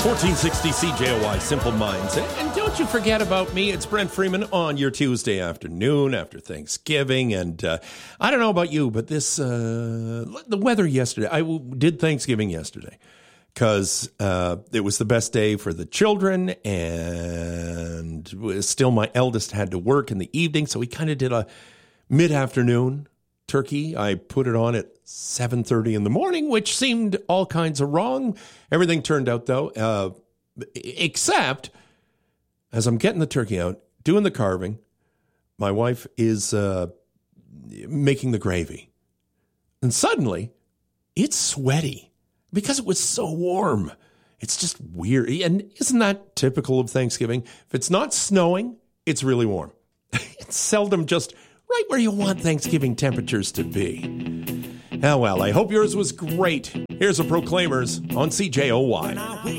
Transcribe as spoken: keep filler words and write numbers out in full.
fourteen sixty C J O Y, Simple Minds. And don't you forget about me. It's Brent Freeman on your Tuesday afternoon after Thanksgiving. And uh, I don't know about you, but this, uh, the weather yesterday, I did Thanksgiving yesterday because uh, it was the best day for the children. And still my eldest had to work in the evening. So we kind of did a mid-afternoon turkey. I put it on at seven thirty in the morning, which seemed all kinds of wrong. Everything turned out, though, uh, except as I'm getting the turkey out, doing the carving, my wife is uh, making the gravy. And suddenly, it's sweaty because it was so warm. It's just weird. And isn't that typical of Thanksgiving? If it's not snowing, it's really warm. It's seldom just right where you want Thanksgiving temperatures to be. Oh, well, I hope yours was great. Here's a Proclaimers on C J O Y.